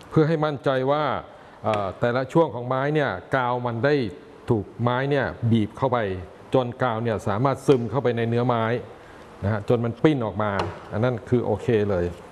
เพื่อให้มั่นใจว่าแต่ละช่วงของไม้เนี่ยกาวมันได้ถูกไม้เนี่ยบีบเข้าไปจนกาวเนี่ยสามารถซึมเข้าไปในเนื้อไม้นะฮะจนมันปิ้นออกมาอันนั้นคือโอเคเลย